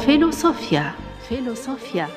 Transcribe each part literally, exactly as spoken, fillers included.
فيلوصوفيا فيلوصوفيا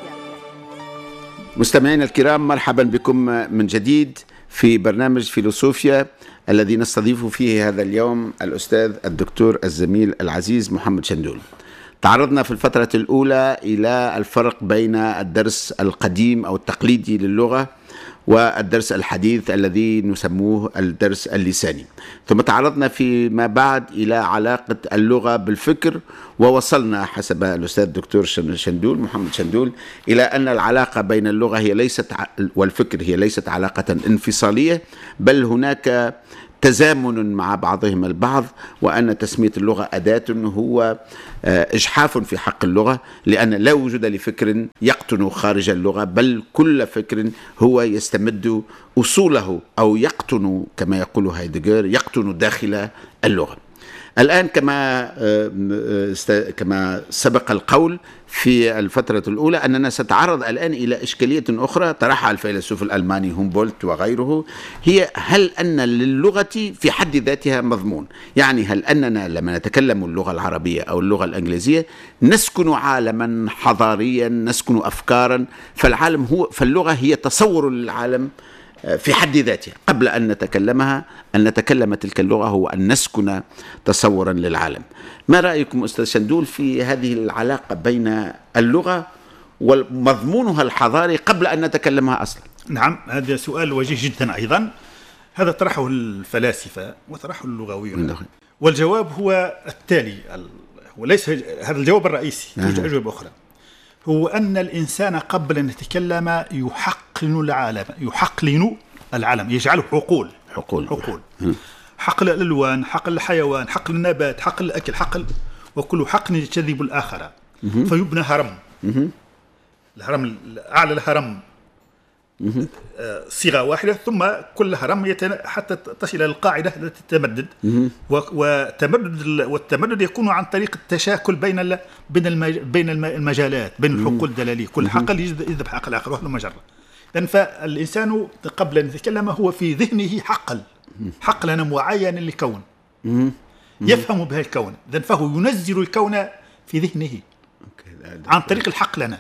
مستمعينا الكرام، مرحبا بكم من جديد في برنامج فيلوصوفيا الذي نستضيف فيه هذا اليوم الأستاذ الدكتور الزميل العزيز محمد شندول. تعرضنا في الفترة الأولى إلى الفرق بين الدرس القديم أو التقليدي للغة والدرس الحديث الذي نسموه الدرس اللساني، ثم تعرضنا فيما بعد إلى علاقة اللغة بالفكر، ووصلنا حسب الأستاذ الدكتور شندول محمد شندول إلى أن العلاقة بين اللغة هي ليست والفكر هي ليست علاقة انفصالية، بل هناك تزامن مع بعضهم البعض، وأن تسمية اللغة أداة هو إجحاف في حق اللغة، لأن لا وجود لفكر يقطن خارج اللغة، بل كل فكر هو يستمد أصوله أو يقطن كما يقول هايدغر يقطن داخل اللغة. الآن كما كما سبق القول في الفترة الأولى أننا سنتعرض الآن إلى إشكالية أخرى طرحها الفيلسوف الألماني هومبولت وغيره، هي هل أن للغة في حد ذاتها مضمون؟ يعني هل أننا لما نتكلم اللغة العربية أو اللغة الإنجليزية نسكن عالما حضاريا، نسكن أفكارا، فالعالم هو فاللغة هي تصور للعالم في حد ذاتها قبل أن نتكلمها. أن نتكلم تلك اللغة هو أن نسكن تصورا للعالم. ما رأيكم أستاذ شندول في هذه العلاقة بين اللغة ومضمونها الحضاري قبل أن نتكلمها أصلا؟ نعم، هذا سؤال وجيه جدا أيضا. هذا طرحه الفلاسفة وطرحه اللغويون، والجواب هو التالي، وليس هذا الجواب الرئيسي، توجد أجوبة أخرى. هو أن الإنسان قبل أن يتكلم يحقن العالم، يحقن العالم، يجعله حقول حقول حقول حقل الألوان، حقل الحيوان، حقل النبات، حقل الأكل، حقل، وكل حقن يجذب الآخر، فيبنى هرم. الهرم أعلى الهرم صيغة واحدة، ثم كل هرم يتن... حتى تصل إلى القاعدة التي تتمدد، وتمدد والتمدد يكون عن طريق التشاكل بين ال... بين المج... بين المجالات، بين الحقول الدلالية، كل حقل يجذب حق الآخر وهذا مجرة. إذن فالإنسان قبل أن يتكلم هو في ذهنه حقل حقلا معينا للكون، يفهم به الكون، إذن فهو ينزل الكون في ذهنه عن طريق الحقلنة.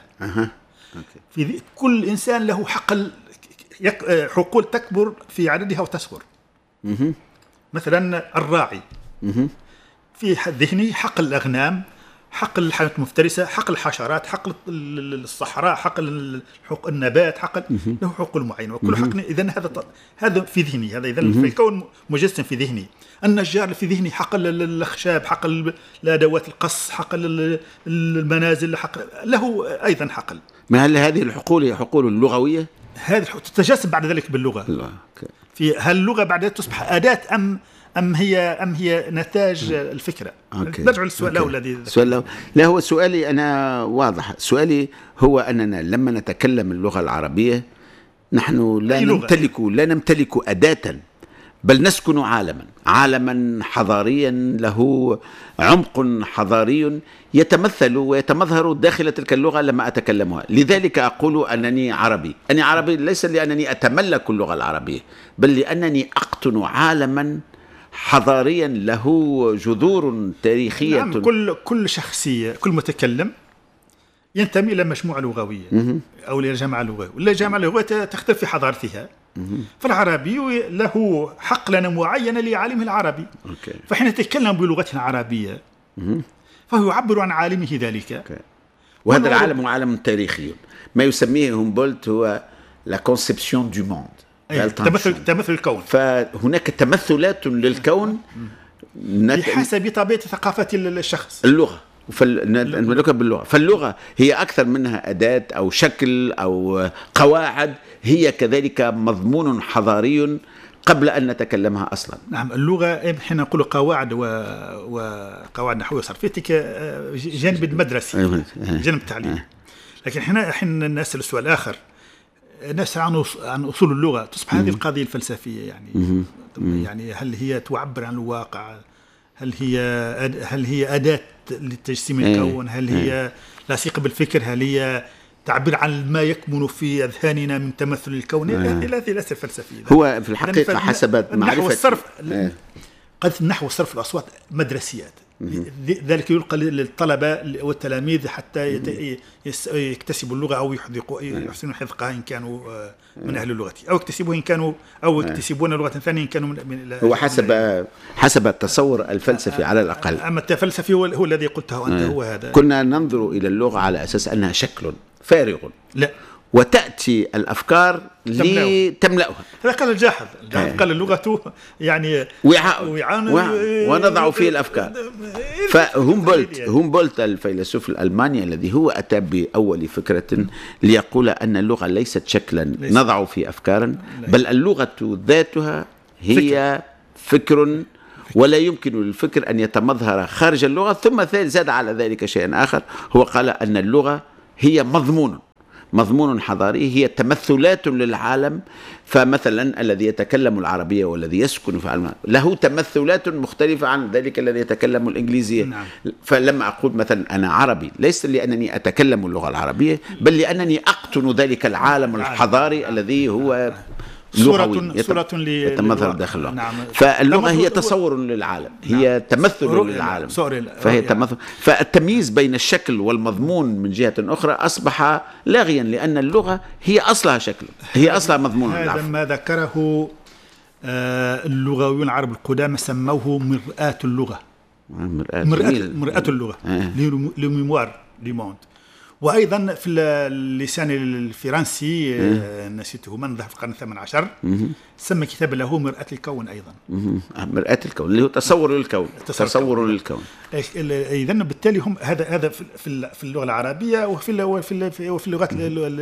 في كل إنسان له حقل، حقول تكبر في عددها وتصغر. مثلا الراعي في ذهنه حقل الأغنام، حقل الحيوانات المفترسة، حقل الحشرات، حقل الصحراء، حقل النبات، حقل له حقول معينة، وكل حقل إذن هذا هذا في ذهني، هذا إذن في الكون مجسم في ذهني. النجار في ذهني حقل الأخشاب، حقل الأدوات القص، حقل المنازل، حقل له أيضا حقل. ما هل هذه الحقول هي حقول لغوية؟ هذه تتجسد بعد ذلك باللغة. في هل اللغة بعد ذلك تصبح أداة أم أم هي أم هي نتاج الفكرة؟ نرجع للسؤال الأول الذي سؤال لا هو سؤالي أنا واضح. سؤالي هو أننا لما نتكلم اللغة العربية نحن لا نمتلك لا نمتلك أداة، بل نسكن عالما عالما حضاريا له عمق حضاري يتمثل ويتمظهر داخل تلك اللغة لما أتكلمها. لذلك أقول أنني عربي. أنا عربي ليس لأنني أتملك اللغة العربية، بل لأنني أقطن عالما حضاريا له جذور تاريخية. نعم، كل كل شخصية، كل متكلم ينتمي إلى مجموعة لغوية أو إلى جامعة لغوية، ولا جامعة لغوية تختلف في حضارتها. فالعربي له حقلنا معينة لعالمه العربي. أوكي. فحين يتكلم بلغة عربية فهو يعبر عن عالمه ذلك. أوكي. وهذا العالم عالم تاريخي، ما يسميه هومبولت هو لا كونسيبسيون دو موند، تمثل تمثل الكون. فهناك تمثلات للكون بحسب طبيعة ثقافة الشخص. اللغة فاللغة باللغة، فاللغة هي أكثر منها أداة أو شكل أو قواعد، هي كذلك مضمون حضاري قبل أن نتكلمها أصلا. نعم، اللغة حين نقول قواعد وقواعد نحوية صرفية جانب المدرسي، جانب التعليم. لكن حين حين نسأل السؤال الآخر، نسأل عن عن أصول اللغة، تصبح هذه القضية الفلسفية. يعني يعني هل هي تعبر عن الواقع؟ هل هي هل هي أداة لتجسيم الكون؟ هل هي لاصقة بالفكر؟ هل هي تعبير عن ما يكمن في أذهاننا من تمثل الكون؟ هذه الأسئلة الفلسفية. هو في الحقيقة حسب معرفة الصرف قضية النحو وصرف الأصوات مدرسيات، ذلك يلقى للطلبة والتلاميذ حتى يكتسبوا اللغة أو يحسنوا حفظها إن كانوا من أهل اللغة، أو يكتسبوها إن كانوا أو يكتسبون لغة ثانية إن كانوا من هو حسب حسب التصور الفلسفي على الأقل. أما الفلسفي هو, هو الذي قلته أنت، هو هذا. كنا ننظر إلى اللغة على أساس أنها شكل فارغ، لا، وتأتي الأفكار لتملأها. هذا قال الجاحظ، الجاحظ قال اللغة يعني وعاء ونضع فيه الأفكار. فهومبولت هومبولت الفيلسوف الألماني الذي هو أتى بأول فكرة ليقول أن اللغة ليست شكلا نضع فيه أفكارا، بل اللغة ذاتها هي فكر، ولا يمكن للفكر أن يتمظهر خارج اللغة. ثم زاد على ذلك شيئا آخر، هو قال أن اللغة هي مضمون مضمون حضاري، هي تمثلات للعالم. فمثلا الذي يتكلم العربية والذي يسكن في العالم له تمثلات مختلفة عن ذلك الذي يتكلم الإنجليزية. نعم. فلما أقول مثلا أنا عربي، ليس لأنني أتكلم اللغة العربية، بل لأنني أقطن ذلك العالم الحضاري الذي هو صورة صورة يتمثل داخله. نعم. فاللغة هي تصور للعالم، هي نعم. تمثل للعالم، فهي تمثل. فالتمييز بين الشكل والمضمون من جهة أخرى أصبح لاغيا، لأن اللغة هي أصلها شكل، هي أصلها مضمون. هذا ما ذكره اللغويون العرب القدامى، سموه مرآة اللغة. مرآة مرآة اللغة، لميموار ليموند. وأيضا في اللسان الفرنسي نسيته من ذهب في القرن الثامن عشر سمى كتابا له مرآة الكون أيضا. مرآة الكون اللي هو تصور للكون، تصور للكون. إذا بالتالي هم هذا هذا في في اللغة العربية وفي وفي وفي اللغات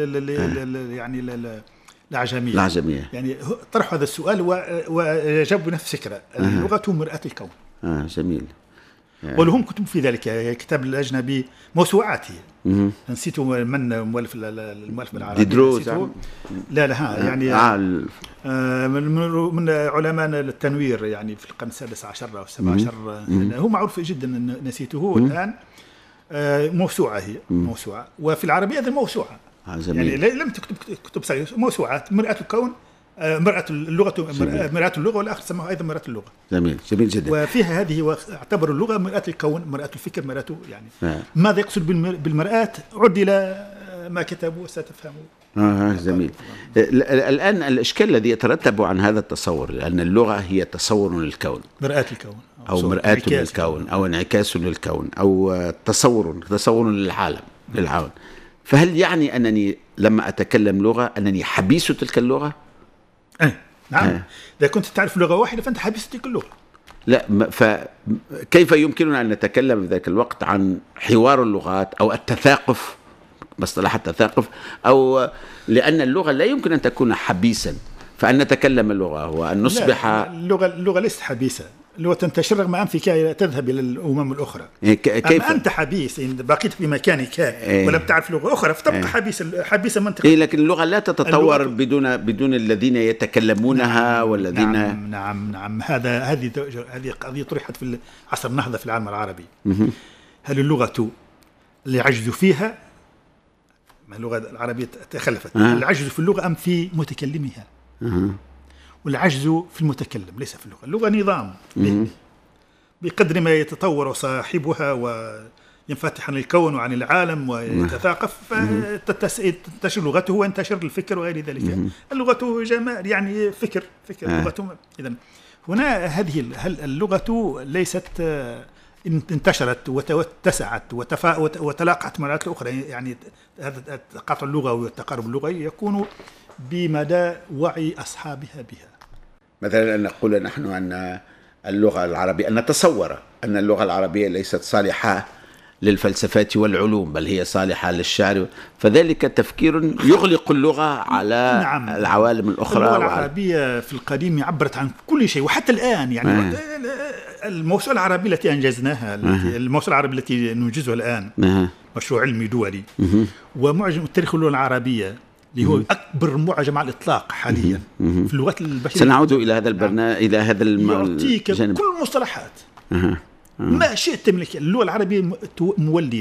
يعني الأعجمية. الأعجمية يعني طرحوا هذا السؤال وجابوا بنفس الفكرة، اللغة مرآة الكون. آه جميل. ولهم كتب في ذلك، كتاب الأجنبي موسوعات هي. نسيت من مؤلف المؤلف بالعربي، ديدروز. لا لا ها يعني آه من من علماء التنوير يعني في القرن السادس عشر أو السابع عشر. هو معروف جدا، نسيته الآن. موسوعة هي موسوعة، وفي العربية هذه موسوعة يعني لم تكتب كتب صغيرة، موسوعات مرآة الكون، مرآة اللغة، مرآة اللغة، والآخر سموها أيضا مرآة اللغة. جميل جميل جدا. وفيها هذه اعتبروا اللغة مرآة الكون، مرآة الفكر، مرآة يعني آه. ماذا يقصد بالمرآة عد إلى ما كتبوا ستفهموا. آه جميل. الآن الإشكال الذي يترتب عن هذا التصور، لأن اللغة هي تصور للكون، مرآة الكون أو, أو مرآة للكون أو انعكاس للكون أو تصور تصور للعالم للعالم. فهل يعني أنني لما أتكلم لغة أنني حبيس تلك اللغة؟ أه. نعم. أه. إذا كنت تعرف لغة واحدة فأنت حبيس تلك اللغة. لا، فكيف يمكننا أن نتكلم في ذاك الوقت عن حوار اللغات أو التثاقف، مصطلح التثاقف، أو لأن اللغة لا يمكن أن تكون حبيسا، فأن نتكلم اللغة وأن نصبح. لا، اللغة اللغة ليست حبيسة، اللغة تنتشر رغم أنفك تذهب إلى الأمم الأخرى. كيف أما أنت حبيس إن بقيت في مكانك إيه؟ ولم تعرف لغة أخرى فتبقى إيه؟ حبيس حبيس منطقة. إيه، لكن اللغة لا تتطور بدون بدون الذين يتكلمونها. نعم والذين نعم نعم, نعم. هذا هذه هذه قضية طرحت في عصر النهضة في العالم العربي. هل اللغة اللي عجز فيها، ما اللغة العربية تخلفت، أه. العجز في اللغة أم في متكلمها؟ أه. والعجز في المتكلم ليس في اللغة. اللغة نظام بقدر ما يتطور صاحبها وينفتح عن الكون وعن العالم ويتثاقف فتنتشر لغته وينتشر الفكر وغير ذلك. اللغة جمال يعني فكر فكر لغة. إذن هنا هذه اللغة ليست انتشرت وتسعت وتلاقت مرات الأخرى، يعني هذا التقاطع اللغوي والتقارب اللغوي يكون بمدى وعي أصحابها بها. مثلا أن نقول نحن أن اللغة العربية، أن نتصور أن اللغة العربية ليست صالحة للفلسفات والعلوم، بل هي صالحة للشعر، فذلك تفكير يغلق اللغة على نعم. العوالم الأخرى. اللغة العربية في القديم عبرت عن كل شيء، وحتى الآن يعني آه. الموسوعة العربية التي أنجزناها، آه. الموسوعة العربية التي ننجزها الآن، آه. مشروع علمي دولي، آه. ومعجم التاريخ اللغة العربية اللي هو أكبر معجم على الإطلاق حاليا في اللغات البشرية. سنعود إلى هذا البرنامج، إلى هذا يعطيك كل المصطلحات. أه. أه. ما شئت من اللغة العربية مولدة.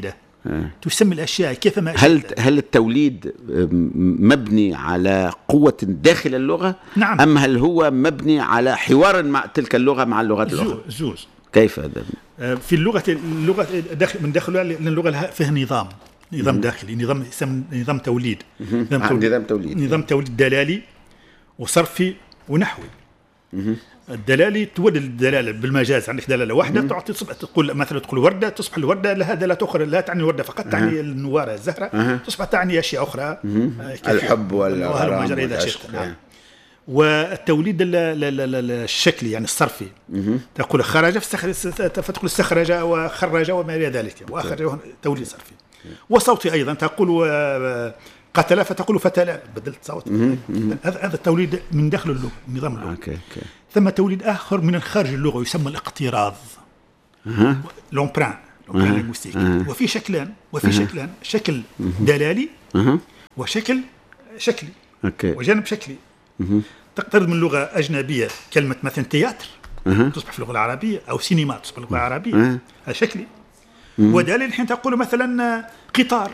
تسمي الأشياء كيفما هل هل التوليد مبني على قوة داخل اللغة؟ نعم. أم هل هو مبني على حوار مع تلك اللغة مع اللغات الأخرى؟ زوز. كيف هذا؟ في اللغة اللغة داخل من داخلها، لأن اللغة فيها نظام نظام داخلي، نظام يسمى نظام توليد. نظام توليد. نظام توليد نظام توليد دلالي وصرفي ونحوي. الدلالي تولد الدلاله بالمجاز، عندك دلاله واحده تعطي تصبح تقول مثلا تقول ورده تصبح الورده لها دلاله اخرى، لا تعني الورده فقط، تعني النواره الزهره، أه. تصبح تعني اشياء اخرى، الحب والغرام والعشق. نعم. والتوليد الشكلي يعني الصرفي، تقول خرج فتقول استخرج وخرج وما الى ذلك، واخرج توليد صرفي. وصوتي ايضا تقول قتل فتقول فتلا، بدلت صوت. هذا هذا التوليد من داخل اللغه، نظام اللغه. أوكي. أوكي. ثم توليد آخر من خارج اللغة يسمى الاقتراض، لومبران لومبران لينغويستيك. وفي شكلان وفي شكلان شكل دلالي وشكل شكلي. أوكي. وجانب شكلي. تقترض من لغة أجنبية كلمة مثلا تياتر تصبح في اللغة العربية، أو سينما تصبح في اللغة العربية، هذا شكلي. ودليل حين تقول مثلا قطار،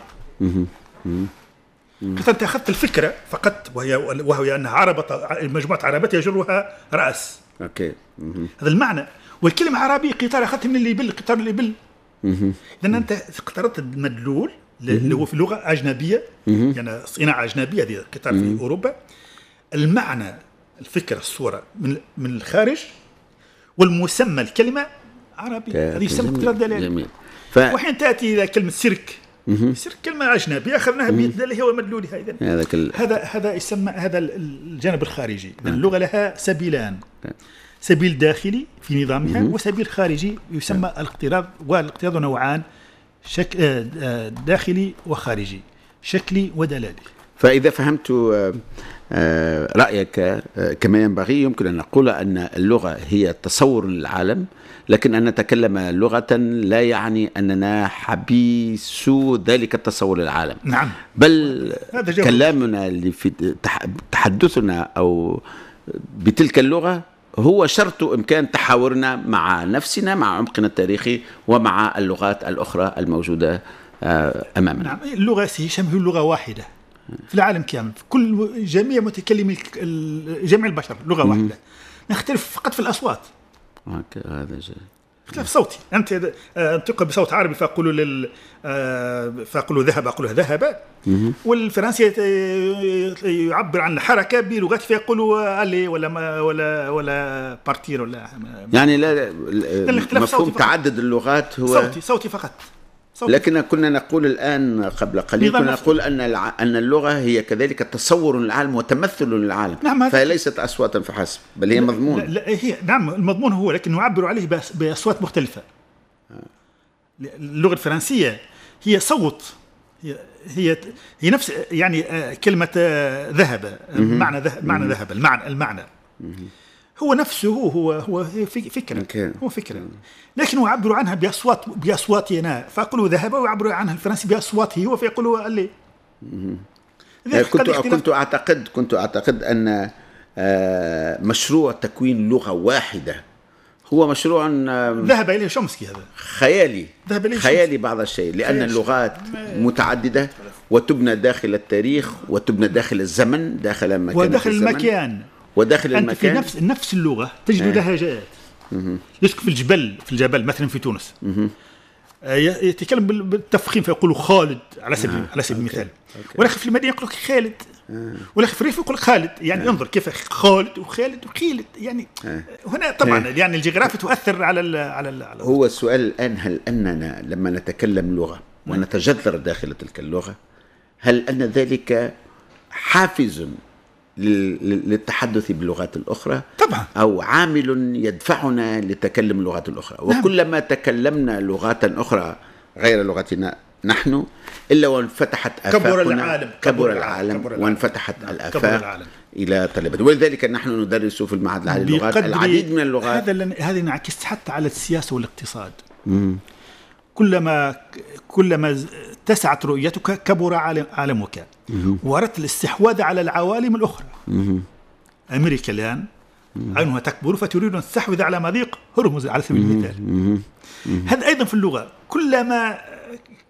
قطار أخذت الفكرة فقط، وهي وهي أنها عربة، مجموعة عربات يجرها رأس. أوكي. هذا المعنى. والكلمة عربية قطار أخذت من اللي يبل، قطار اللي يبل. إذن أنت اقترضت المدلول اللي هو في لغة أجنبية، يعني صناعة أجنبية، هذه قطار في أوروبا. المعنى، الفكرة، الصورة من من الخارج، والمسمى الكلمة عربي، هذه يسمى اقتراض دلالي. ف... وحين تأتي إلى كلمة سيرك، سيرك كلمة أجنبية أخذناها بيدلالها ومدلولها. إذن هذا كل... هذا هذا يسمى هذا الجانب الخارجي. اللغة لها سبيلان، سبيل داخلي في نظامها، وسبيل خارجي يسمى الاقتراض. والاقتراض نوعان، شك... داخلي وخارجي، شكلي ودلالي. فإذا فهمت رأيك كما ينبغي، يمكن أن نقول أن اللغة هي تصور للعالم، لكن أن نتكلم لغة لا يعني أننا حبيسو ذلك التصور للعالم. نعم. بل كلامنا اللي في تحدثنا أو بتلك اللغة هو شرط إمكان تحاورنا مع نفسنا، مع عمقنا التاريخي، ومع اللغات الأخرى الموجودة أمامنا. نعم. اللغة هي لغة واحدة في العالم كامل، في كل جميع متكلمي جميع البشر لغة واحدة، نختلف فقط في الأصوات. اوكي. هذا جيد. اختلاف صوتي. انت انطق بصوت عربي فاقولوا لل فاقولوا ذهب اقولها ذهب، والفرنسي يعبر عن الحركه بلغته فيقولوا الي ولا ما ولا ولا بارتير ولا يعني لا. مفهوم تعدد اللغات هو صوتي صوتي فقط. صوتي. لكن كنا نقول الآن قبل قليل كنا نقول أن أن اللغة هي كذلك تصور للعالم وتمثل للعالم. نعم. فليست أصواتا فحسب، بل هي مضمون. لا, لا هي نعم المضمون هو، لكن نعبر عليه بأصوات مختلفة. اللغة الفرنسية هي صوت، هي هي, هي نفس يعني كلمة ذهب، معنى ذهب، معنى ذهب، المعنى المعنى هو نفسه، هو هو فكرة، هو فكرة، لكن يعبر عنها بأصوات بأصواتنا، فأقولوا ذهب ويعبر عنها الفرنسي بأصواته هو فيقولوا اللي. كنت كنت أعتقد كنت أعتقد أن مشروع تكوين لغة واحدة هو مشروع ذهب إليه شومسكي، هذا خيالي خيالي بعض الشيء، لأن اللغات متعددة وتبنى داخل التاريخ وتبنى داخل الزمن، داخل مكان وداخل المكان وداخل أنت المكان. في نفس نفس اللغة تجد لهجات. يسكن في الجبل في الجبل مثلا في تونس يتكلم بالتفخيم فيقولوا خالد على سبيل آه. على سبيل المثال، ولكن في المدينة يقول لك خالد، آه. ولكن في الريف يقول خالد، يعني آه. انظر كيف خالد وخالد وخالد يعني آه. هنا طبعا آه. يعني الجغرافيا تؤثر على ال على, ال على هو السؤال الآن، هل أننا لما نتكلم لغة ونتجذر داخل تلك اللغة، هل أن ذلك حافز للتحدث باللغات الأخرى طبعا، أو عامل يدفعنا لتكلم اللغات الأخرى؟ وكلما تكلمنا لغات أخرى غير لغتنا نحن إلا وانفتحت آفاقنا، كبر العالم كبر العالم, العالم وانفتحت الآفاق إلى طلبة. ولذلك نحن ندرس في المعهد العالي للغات العديد من اللغات. هذا هذا انعكس حتى على السياسة والاقتصاد. مم. كلما كلما اتسعت رؤيتك كبر عالمك، وأردت الاستحواذ على العوالم الأخرى. مم. أمريكا الآن عينها تكبر فتريد أن تستحوذ على مضيق هرمز على سبيل المثال. هذا أيضا في اللغة، كلما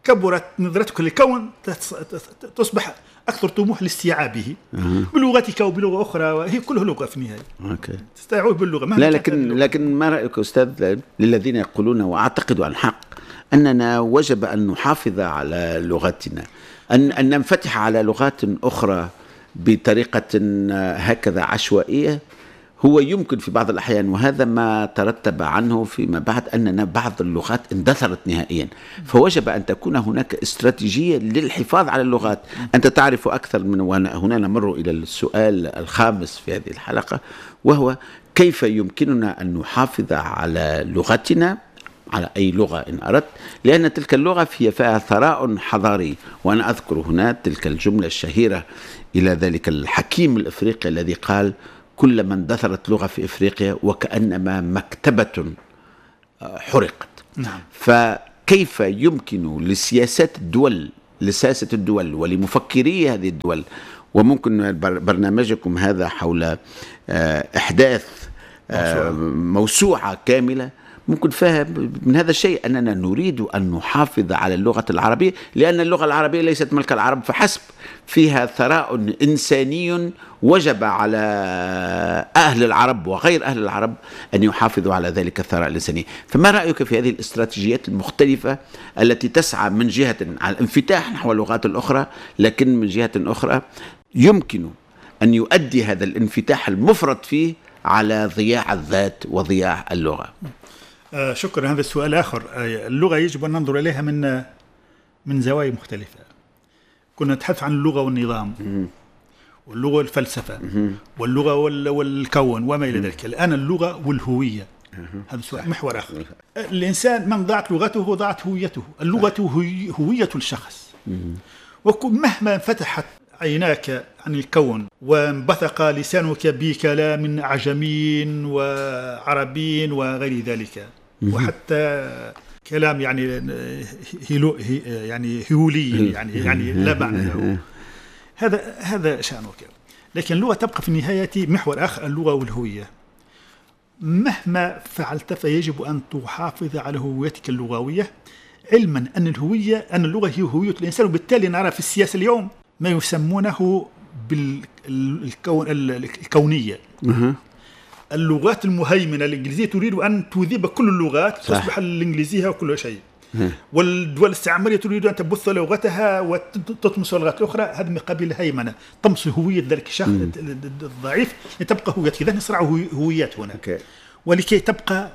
كبرت نظرتك للكون تصبح أكثر طموح لاستيعابه بلغتك وبلغة أخرى، وهي كلها لغة في النهاية. أوكي. تستوعب باللغة. لا لكن لكن ما رأيك أستاذ للذين يقولون وأعتقد عن حق أننا وجب أن نحافظ على لغتنا، أن أن ننفتح على لغات أخرى بطريقة هكذا عشوائية؟ هو يمكن في بعض الأحيان، وهذا ما ترتب عنه فيما بعد أننا بعض اللغات اندثرت نهائيا، فوجب أن تكون هناك استراتيجية للحفاظ على اللغات. أنت تعرف أكثر من، وهنا نمر إلى السؤال الخامس في هذه الحلقة، وهو كيف يمكننا أن نحافظ على لغتنا، على أي لغة إن أردت، لأن تلك اللغة فيها ثراء حضاري. وأنا أذكر هنا تلك الجملة الشهيرة إلى ذلك الحكيم الأفريقي الذي قال: كلما اندثرت لغة في إفريقيا وكأنما مكتبة حرقت. نعم. فكيف يمكن لسياسات الدول لسياسة الدول ولمفكري هذه الدول، وممكن برنامجكم هذا حول إحداث موسوعة كاملة ممكن فهم من هذا الشيء أننا نريد أن نحافظ على اللغة العربية، لأن اللغة العربية ليست ملك العرب فحسب، فيها ثراء إنساني وجب على أهل العرب وغير أهل العرب أن يحافظوا على ذلك الثراء الإنساني. فما رأيك في هذه الاستراتيجيات المختلفة التي تسعى من جهة على الانفتاح نحو اللغات الأخرى، لكن من جهة أخرى يمكن أن يؤدي هذا الانفتاح المفرط فيه على ضياع الذات وضياع اللغة؟ آه شكرا. هذا السؤال آخر. آه اللغة يجب أن ننظر إليها من من زوايا مختلفة. كنا نتحدث عن اللغة والنظام واللغة والفلسفة واللغة والكون وما إلى ذلك. الآن اللغة والهوية، هذا سؤال محور آخر. الإنسان من ضاعت لغته ضاعت هويته. اللغة هوي هوية الشخص، ومهما فتحت عيناك عن الكون وانبثق لسانك بكلام أعجمي وعربي وغير ذلك، وحتى كلام يعني هيلو يعني هيولي يعني يعني لا معنى له، هذا هذا شأنك. لكن اللغة تبقى في النهاية محور آخر، اللغة والهوية. مهما فعلت فيجب أن تحافظ على هويتك اللغوية، علما أن الهوية أن اللغة هي هوية الإنسان. وبالتالي نرى في السياسة اليوم ما يسمونه بالكون الكونية. اللغات المهيمنة. الإنجليزية تريد أن تذيب كل اللغات، تصبح الإنجليزية وكل شيء. والدول الاستعمارية تريد أن تبث لغتها وتطمس اللغات الأخرى. هذا من قبيل الهيمنة، طمس هوية ذلك الشخص الضعيف لتبقى هويته. إذا نصراع هويات هنا. ولكي تبقى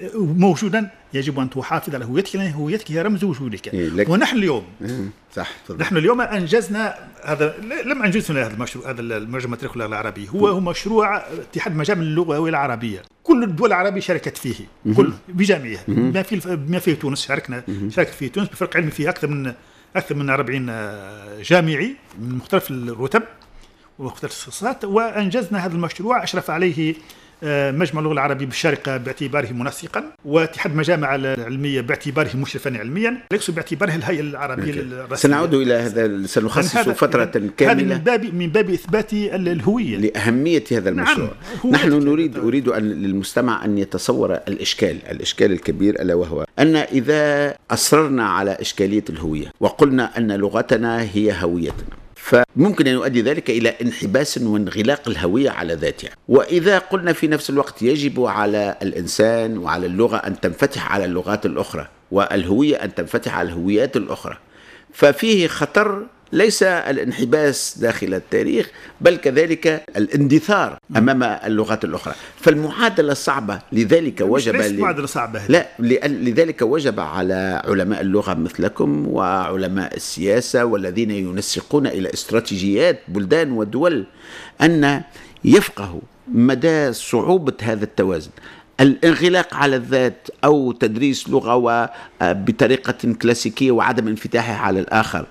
موجودا يجب أن تحافظ على هويتك، لأن هويتك هي رمز وجودك. ونحن اليوم صح نحن اليوم أنجزنا هذا، لم أنجزنا هذا المشروع، هذا المجمع التاريخ اللغة العربية هو هو مشروع اتحاد مجامع اللغة العربية. كل الدول العربية شاركت فيه، كل بجميعها، ما في بما فيه تونس شاركنا شاركت فيه تونس بفرق علمي فيه أكثر من أكثر من أربعين جامعي من مختلف الرتب ومختلف التخصصات. وأنجزنا هذا المشروع، أشرف عليه مجمع اللغة العربية بالشارقة باعتباره منسقا، واتحاد المجامع العلمية باعتباره مشرفا علميا، ليس باعتباره الهيئة العربية الرسمية. سنعود إلى هذا، سنخصص فترة كاملة. هذا من باب من باب إثبات الهوية لأهمية هذا المشروع. نعم. نحن نريد أريد أن للمستمع أن يتصور الإشكال الإشكال الكبير، ألا وهو أن إذا أصررنا على إشكالية الهوية وقلنا أن لغتنا هي هويتنا، فممكن أن يؤدي ذلك إلى انحباس وانغلاق الهوية على ذاتها. وإذا قلنا في نفس الوقت يجب على الإنسان وعلى اللغة أن تنفتح على اللغات الأخرى، والهوية أن تنفتح على الهويات الأخرى، ففيه خطر ليس الانحباس داخل التاريخ بل كذلك الاندثار أمام اللغات الأخرى. فالمعادلة صعبة، لذلك وجب ليست معادلة صعبة. لا لذلك وجب على علماء اللغة مثلكم وعلماء السياسة والذين ينسقون إلى استراتيجيات بلدان ودول أن يفقهوا مدى صعوبة هذا التوازن. الانغلاق على الذات أو تدريس لغة بطريقة كلاسيكية وعدم انفتاحها على الآخر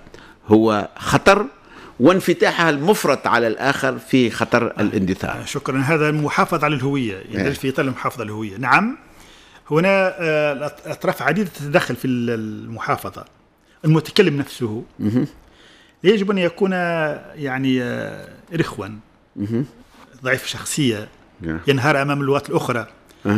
هو خطر، وانفتاحها المفرط على الآخر في خطر الاندثار. شكرا. هذا المحافظة على الهوية، يعني في إطار المحافظة على الهوية. نعم، هنا أطراف عديدة تتدخل في المحافظة. المتكلم نفسه يجب أن يكون يعني رخوا ضعيف الشخصية، ينهار أمام اللغات الأخرى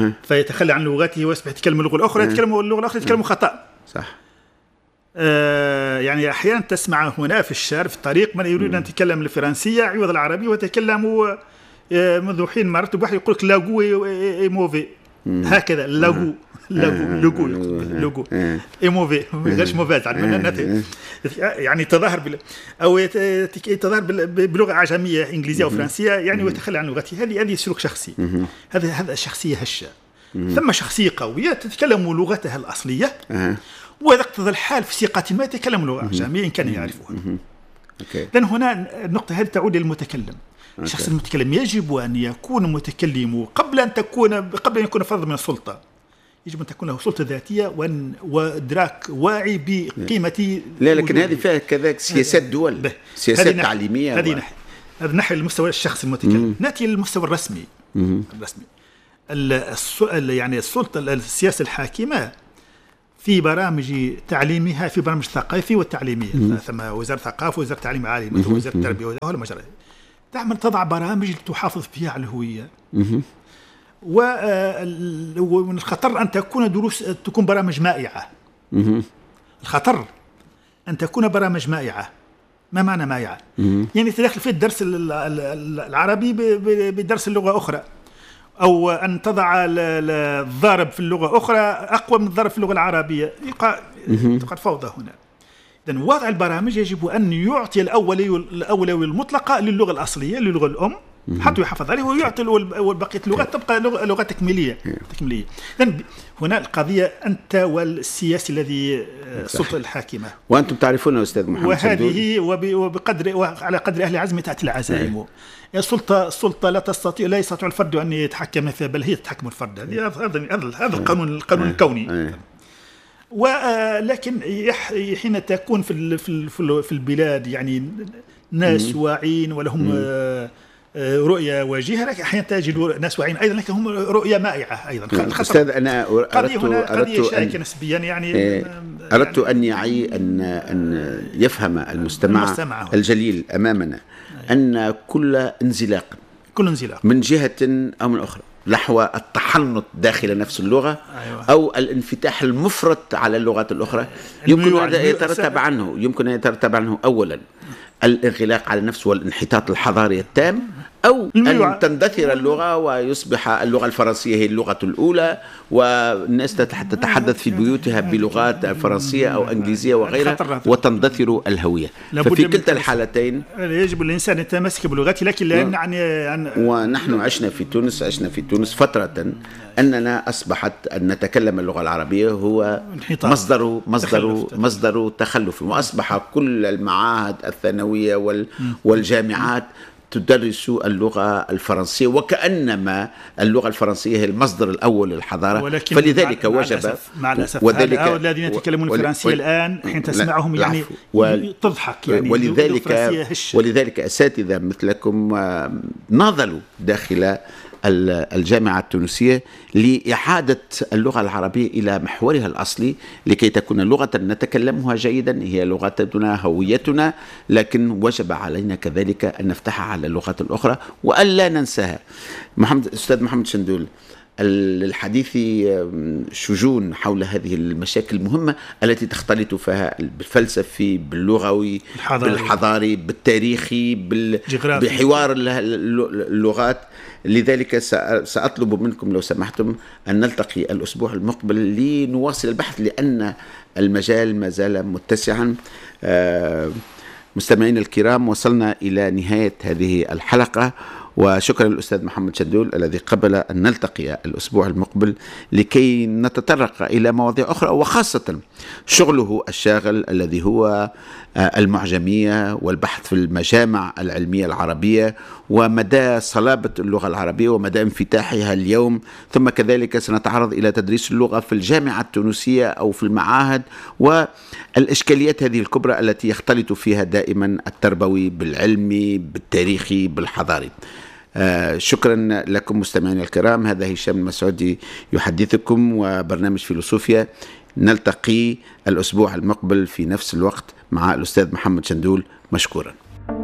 فيتخلى عن لغته ويصبح يتكلم اللغة الأخرى، يتكلم اللغة الأخرى يتكلم خطأ. صح. آه يعني أحيانا تسمع هنا في الشارع في الطريق من يريد أن يتكلم الفرنسية عوض العربية وتكلموا منذ حين مرت بواحد يقول لك لاغو اي موفي هكذا لاغو لاغو لوغو لوغو اي موفي ماش موفاز يعني تظاهر بال او تظاهر بلغه عجميه انجليزيه او فرنسيه يعني ويتخلى عن لغته. هذه هذه سلوك شخصي، هذا هذا شخصيه هشه. ثم شخصية قوية تتكلم لغتها الأصلية وإذا اقتضى الحال في ثقة ما يتكلم لغة عجمية إن كان يعرفها. لأن هنا النقطة هذه تعود للمتكلم. الشخص المتكلم يجب أن يكون متكلم قبل أن تكون قبل أن يكون فرد من السلطة. يجب أن تكون له سلطة ذاتية وإدراك واعي بقيمة. لا لكن هذه فيها كذلك سياسات دول، سياسات تعليمية. هذه ناحية هذا ناحية المستوى الشخص المتكلم. نأتي للمستوى الرسمي. الرسمي يعني السلطة السياسة الحاكمة في برامج تعليمها في برامج ثقافي والتعليمية، ثم وزارة الثقافة وزارة التعليم العالي وزارة التربية وهذا مجرى تعمل تضع برامج تحافظ فيها على الهوية. ومن الخطر أن تكون دروس تكون برامج مائعة. الخطر أن تكون برامج مائعة. ما معنى مائعة؟ يعني تدخل في الدرس العربي بدرس اللغة أخرى، أو أن تضع الضارب في اللغة أخرى أقوى من الضارب في اللغة العربية. تقع فوضى هنا. إذن وضع البرامج يجب أن يعطي الأولوية الأولوية المطلقة للغة الأصلية للغة الأم حتى يحافظ عليه ويعطي بقية اللغات تبقى لغة تكميلية تكميلية. إذن هنا القضية أنت والسياسي الذي السلطة الحاكمة. وأنتم تعرفون أستاذ محمد وهذه وبقدر وعلى قدر أهل العزم تأتي العزائم. السلطة السلطة لا تستطيع لا يستطيع الفرد أن يتحكم فيها بل هي تتحكم الفرد. هذا هذا هذا القانون القانون الكوني. ولكن حين تكون في في البلاد يعني ناس واعين ولهم رؤية واجهة، أحيانا تجد ناس واعين أيضا لكن هم رؤية مائعة أيضا. أستاذ أنا أردت أردت أن نسبيا يعني أردت أن يعي أن أن يفهم المستمع, المستمع الجليل أمامنا أن كل انزلاق كل انزلاق من جهة أو من أخرى نحو التحنط داخل نفس اللغة أيوة. أو الانفتاح المفرط على اللغات الأخرى يمكن أن يترتب عنه يمكن أن يترتب عنه أولا الانغلاق على النفس والانحطاط الحضاري التام، أو أن تندثر اللغة ويصبح اللغة الفرنسية هي اللغة الأولى والناس تتحدث في بيوتها بلغات فرنسية أو إنجليزية وغيرها وتندثر الهوية. ففي كلتا الحالتين يجب الإنسان يتمسك بلغته، لكن لا يمنعني أن ونحن عشنا في تونس عشنا في تونس فترة أننا أصبحت أن نتكلم اللغة العربية هو مصدر مصدر مصدر تخلف، وأصبح كل المعاهد الثانوية والجامعات تدرس اللغة الفرنسية وكأنما اللغة الفرنسية هي المصدر الأول للحضارة. فلذلك مع وجب الأسف مع الأسف وذلك الذين يتكلمون الفرنسية الآن حين تسمعهم يعني و... تضحك يعني. ولذلك ولذلك أساتذة مثلكم ناضلوا داخل الجامعة التونسية لإعادة اللغة العربية إلى محورها الأصلي لكي تكون لغة نتكلمها جيدا، هي لغتنا هويتنا، لكن وجب علينا كذلك أن نفتحها على اللغات الأخرى وألا ننساها. محمد أستاذ محمد شندول، الحديث شجون حول هذه المشاكل المهمة التي تختلط فيها بالفلسفي باللغوي الحضاري. بالحضاري بالتاريخي بحوار اللغات. لذلك سأطلب منكم لو سمحتم أن نلتقي الأسبوع المقبل لنواصل البحث لأن المجال ما زال متسعا. مستمعين الكرام، وصلنا إلى نهاية هذه الحلقة، وشكرا للأستاذ محمد شندول الذي قبل أن نلتقي الأسبوع المقبل لكي نتطرق إلى مواضيع أخرى، وخاصة شغله الشاغل الذي هو المعجمية والبحث في المجامع العلمية العربية ومدى صلابة اللغة العربية ومدى انفتاحها اليوم. ثم كذلك سنتعرض إلى تدريس اللغة في الجامعة التونسية أو في المعاهد والإشكاليات هذه الكبرى التي يختلط فيها دائما التربوي بالعلمي بالتاريخي بالحضاري. آه شكرا لكم مستمعين الكرام. هذا هشام المسعودي يحدثكم وبرنامج فيلوسوفيا. نلتقي الأسبوع المقبل في نفس الوقت مع الأستاذ محمد شندول. مشكورا.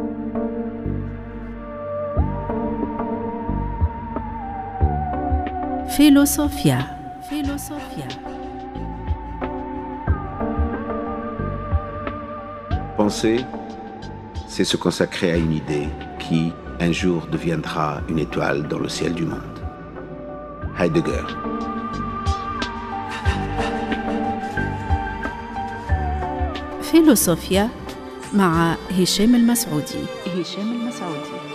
فيلوسوفيا فيلوسوفيا Penser, c'est se consacrer à une idée qui, un jour, deviendra une étoile dans le ciel du monde. Heidegger. فيلوسوفيا مع هشام المسعودي. هشام المسعودي